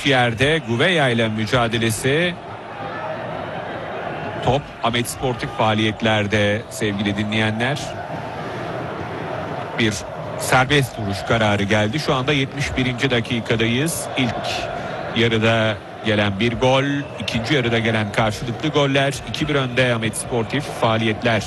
Taç yerde, Gouveia ile mücadelesi. Top Ahmet Sportif faaliyetlerde sevgili dinleyenler. Bir serbest vuruş kararı geldi. Şu anda 71. dakikadayız. İlk yarıda gelen bir gol, ikinci yarıda gelen karşılıklı goller. 2-1 önde Ahmet Sportif faaliyetler.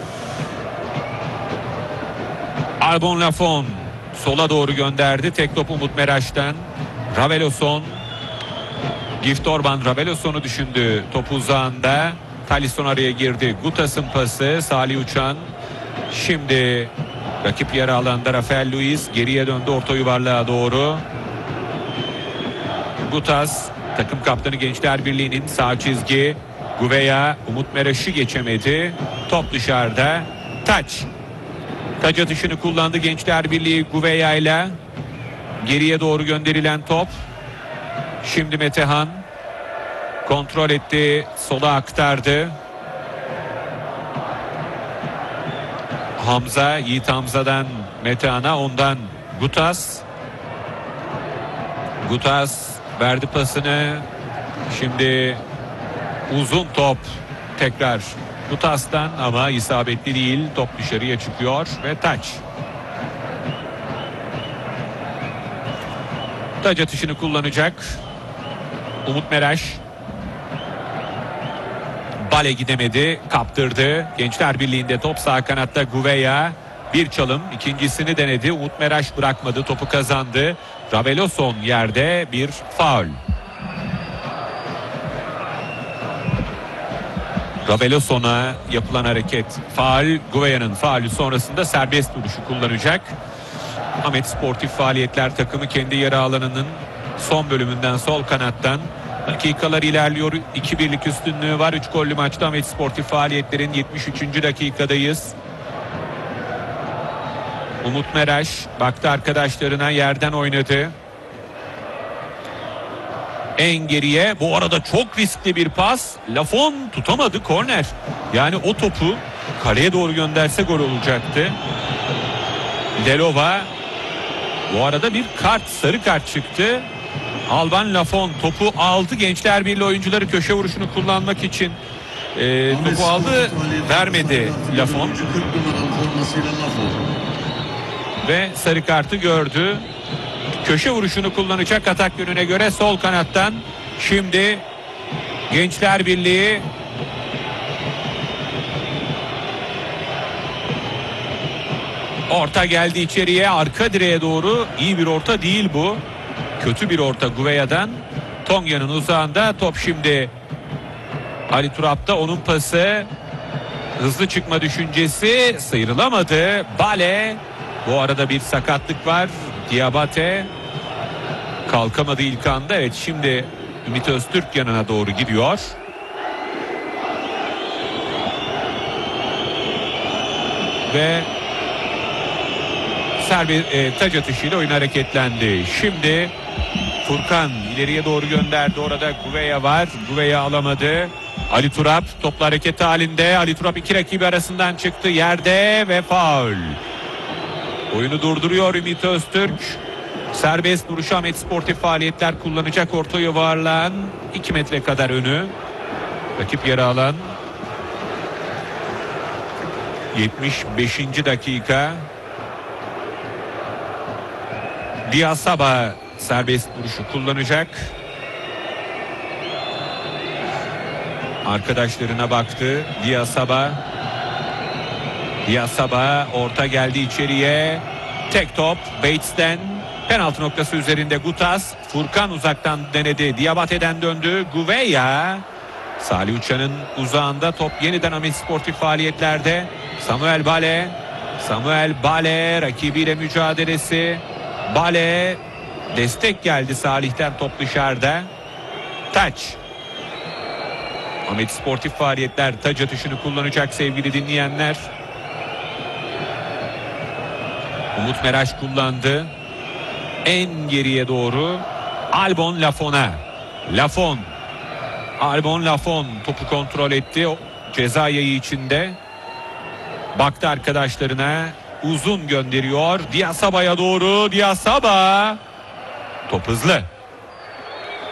Albon Lafon sola doğru gönderdi. Tek top Umut Meraş'tan. Raveloson. Gift Orban Raveloson'u düşündü. Top uzağında. Talisson araya girdi. Gutas'ın pası. Salih Uçan. Şimdi rakip yarı alanda Rafael Luiz geriye döndü orta yuvarlığa doğru. Gutas, takım kaptanı Gençler Birliği'nin sağ çizgi. Gouveia Umut Meraş'ı geçemedi. Top dışarıda. Taç atışını kullandı Gençler Birliği Gouveia ile. Geriye doğru gönderilen top. Şimdi Metehan kontrol etti. Sola aktardı. Hamza, Yiğit Hamza'dan Metehan'a, ondan Gutas verdi pasını. Şimdi uzun top tekrar Gutas'tan ama isabetli değil. Top dışarıya çıkıyor ve Taç atışını kullanacak Umut Meraş. Bale gidemedi, kaptırdı. Gençler Birliği'nde top sağ kanatta Gouveia. Bir çalım, ikincisini denedi. Umut Meraş bırakmadı, topu kazandı. Raveloson yerde, bir faul. Raveloson'a yapılan hareket faul. Gouveia'nın faulü sonrasında serbest vuruşu kullanacak. Ahmet Sportif faaliyetler takımı kendi yarı alanının son bölümünden sol kanattan. Dakikalar ilerliyor. 2-1'lik üstünlüğü var. 3 gollü maçta Ahmet Sportif faaliyetlerin 73. dakikadayız. Umut Meraş baktı arkadaşlarına, yerden oynadı. En geriye, bu arada çok riskli bir pas. Lafon tutamadı, korner. Yani o topu kaleye doğru gönderse gol olacaktı. Delova, bu arada bir sarı kart çıktı. Alban Lafon topu aldı. Gençler Birliği oyuncuları köşe vuruşunu kullanmak için topu aldı, vermedi Lafon. Ve sarı kartı gördü. Köşe vuruşunu kullanacak atak yönüne göre sol kanattan. Şimdi Gençler Birliği orta geldi içeriye, arka direğe doğru. İyi bir orta değil bu. Kötü bir orta Gouveia'dan. Tonya'nın uzağında top şimdi Ali Turap'ta, onun pası. Hızlı çıkma düşüncesi, sıyrılamadı. Bale, bu arada bir sakatlık var. Diabate kalkamadı ilk anda. Evet, şimdi Ümit Öztürk yanına doğru gidiyor. Ve taç atışıyla oyun hareketlendi. Şimdi Furkan ileriye doğru gönderdi. Orada Gouveia var. Gouveia alamadı. Ali Turap topla hareket halinde. Ali Turap iki rakibi arasından çıktı. Yerde ve faul. Oyunu durduruyor Ümit Öztürk. Serbest vuruş Ahmet Sportif faaliyetler kullanacak orta yuvarlağın 2 metre kadar önü. Rakip yarı alan. 75. dakika. Diasaba serbest vuruşu kullanacak. Arkadaşlarına baktı. Diasaba orta geldi içeriye. Tek top Bates'ten. Penaltı noktası üzerinde Gutas. Furkan uzaktan denedi. Diabate'den döndü. Gouveia. Salih Uçan'ın uzağında top yeniden Ahmet Sportif faaliyetlerde. Samuel Bale rakibiyle mücadelesi. Bale, destek geldi Salih'ten, top dışarıda. Ahmet Sportif faaliyetler taç atışını kullanacak sevgili dinleyenler. Umut Meraş kullandı. En geriye doğru Albon Lafon topu kontrol etti. O ceza yayı içinde. Baktı arkadaşlarına. Uzun gönderiyor. Diasaba'ya doğru. Diasaba. Top hızlı.